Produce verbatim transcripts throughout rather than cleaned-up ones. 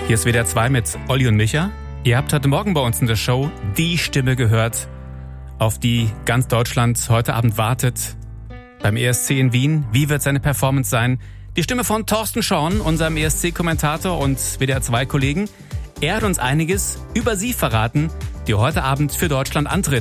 Hier ist W D R zwei mit Olli und Micha. Ihr habt heute Morgen bei uns in der Show die Stimme gehört, auf die ganz Deutschland heute Abend wartet. Beim E S C in Wien. Wie wird seine Performance sein? Die Stimme von Thorsten Schorn, unserem E S C-Kommentator und W D R zwei-Kollegen. Er hat uns einiges über sie verraten, die heute Abend für Deutschland antritt.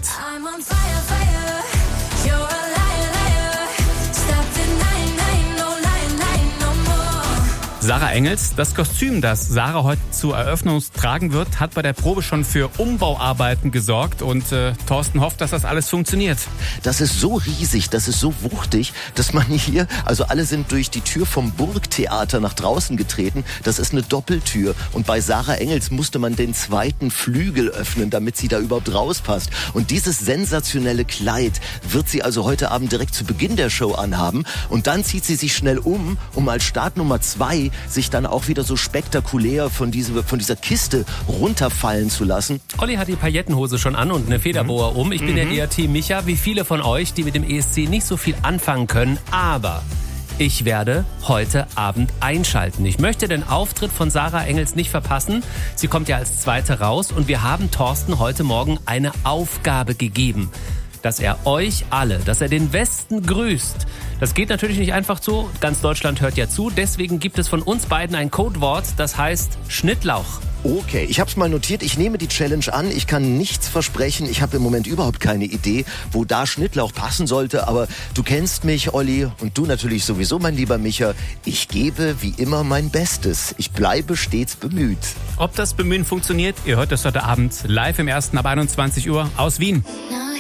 Sarah Engels, das Kostüm, das Sarah heute zur Eröffnung tragen wird, hat bei der Probe schon für Umbauarbeiten gesorgt und äh, Thorsten hofft, dass das alles funktioniert. Das ist so riesig, das ist so wuchtig, dass man hier, also alle sind durch die Tür vom Burgtheater nach draußen getreten. Das ist eine Doppeltür und bei Sarah Engels musste man den zweiten Flügel öffnen, damit sie da überhaupt rauspasst. Und dieses sensationelle Kleid wird sie also heute Abend direkt zu Beginn der Show anhaben und dann zieht sie sich schnell um, um als Start Nummer zwei sich dann auch wieder so spektakulär von, diese, von dieser Kiste runterfallen zu lassen. Olli hat die Paillettenhose schon an und eine Federboa um. Ich bin mhm. ja eher Team Micha, wie viele von euch, die mit dem E S C nicht so viel anfangen können. Aber ich werde heute Abend einschalten. Ich möchte den Auftritt von Sarah Engels nicht verpassen. Sie kommt ja als Zweite raus und wir haben Thorsten heute Morgen eine Aufgabe gegeben, dass er euch alle, dass er den Westen grüßt. Das geht natürlich nicht einfach so. Ganz Deutschland hört ja zu. Deswegen gibt es von uns beiden ein Codewort, das heißt Schnittlauch. Okay, ich habe es mal notiert. Ich nehme die Challenge an. Ich kann nichts versprechen. Ich habe im Moment überhaupt keine Idee, wo da Schnittlauch passen sollte. Aber du kennst mich, Olli, und du natürlich sowieso, mein lieber Micha. Ich gebe wie immer mein Bestes. Ich bleibe stets bemüht. Ob das Bemühen funktioniert, ihr hört das heute Abend live im Ersten ab einundzwanzig Uhr aus Wien.